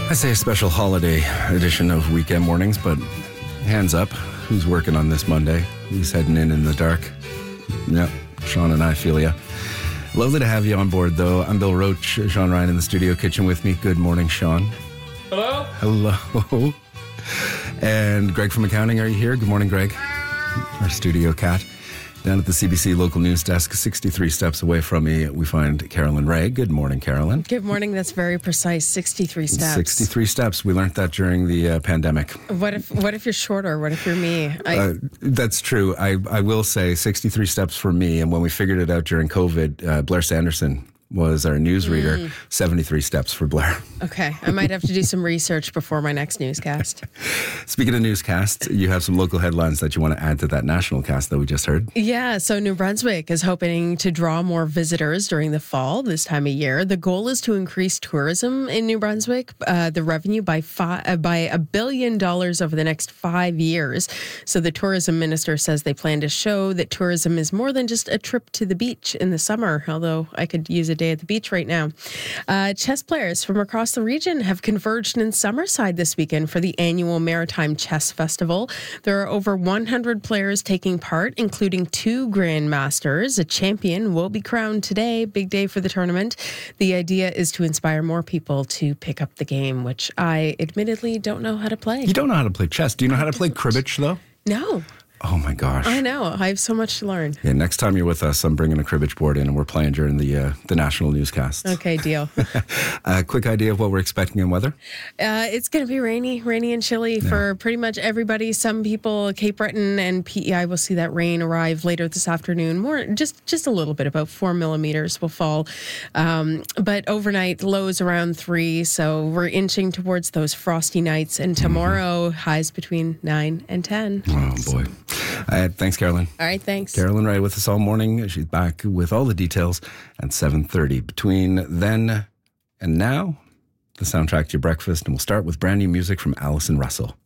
I say a special holiday edition of Weekend Mornings, but hands up, who's working on this Monday? Who's heading in the dark? Yep, Sean and I feel ya. Lovely to have you on board, though. I'm Bill Roach, Sean Ryan in the studio kitchen with me. Good morning, Sean. Hello? Hello. And Greg from accounting, are you here? Good morning, Greg. Our studio cat. Down at the CBC local news desk, 63 steps away from me, we find Carolyn Ray. Good morning, Carolyn. Good morning. That's very precise. 63 steps. 63 steps. We learned that during the pandemic. What if you're shorter? What if you're me? That's true. I will say 63 steps for me. And when we figured it out during COVID, Blair Sanderson was our newsreader. 73 steps for Blair. Okay. I might have to do some research before my next newscast. Speaking of newscasts, you have some local headlines that you want to add to that national cast that we just heard. Yeah. So New Brunswick is hoping to draw more visitors during the fall this time of year. The goal is to increase tourism in New Brunswick, the revenue by $1 billion over the next 5 years. So the tourism minister says they plan to show that tourism is more than just a trip to the beach in the summer, although I could use a day at the beach right now. Chess players from across the region have converged in Summerside this weekend for the annual Maritime Chess Festival. There are over 100 players taking part, including 2 grandmasters. A champion will be crowned today. Big day for the tournament. The idea is to inspire more people to pick up the game, which I admittedly don't know how to play. You don't know how to play chess. Do you know how to play cribbage, though? No. Oh, my gosh. I know. I have so much to learn. Yeah, next time you're with us, I'm bringing a cribbage board in and we're playing during the national newscasts. Okay, deal. Quick idea of what we're expecting in weather? It's going to be rainy and chilly for pretty much everybody. Some people, Cape Breton and PEI, will see that rain arrive later this afternoon. More, just a little bit, about 4 millimeters will fall. But overnight, lows around 3, so we're inching towards those frosty nights. And tomorrow, highs between 9 and 10. Oh, boy. Thanks, Carolyn. All right, thanks. Carolyn Ray with us all morning. She's back with all the details at 7:30. Between then and now, the soundtrack to your breakfast, and we'll start with brand new music from Alison Russell.